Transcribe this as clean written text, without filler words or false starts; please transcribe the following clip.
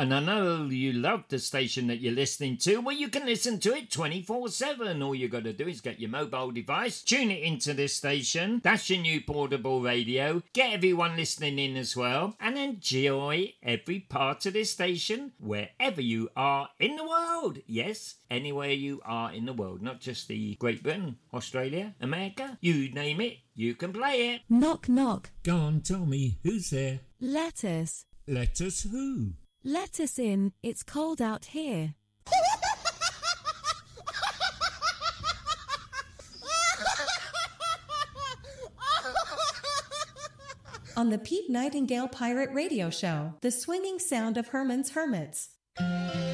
And I know you love the station that you're listening to. Well, you can listen to it 24/7. All you got to do is get your mobile device, tune it into this station. That's your new portable radio. Get everyone listening in as well, and enjoy every part of this station wherever you are in the world. Yes, anywhere you are in the world, not just the Great Britain, Australia, America. You name it, you can play it. Knock, knock. Go on, tell me, who's there? Let us. Let us who? Let us in. It's cold out here. On the Pete Nightingale Pirate Radio Show, the swinging sound of Herman's Hermits.